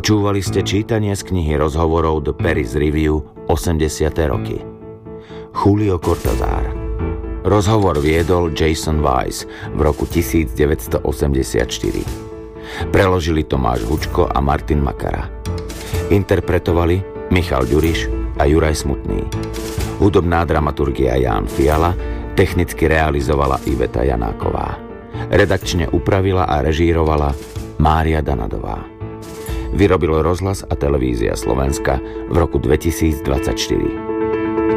Počúvali ste čítanie z knihy rozhovorov The Paris Review 80. roky. Julio Cortázar. Rozhovor viedol Jason Weiss v roku 1984. Preložili Tomáš Vučko a Martin Makara. Interpretovali Michal Ďuriš a Juraj Smutný. Hudobná dramaturgia Ján Fiala, technicky realizovala Iveta Janáková. Redakčne upravila a režírovala Mária Danadová. Vyrobilo Rozhlas a televízia Slovenska v roku 2024.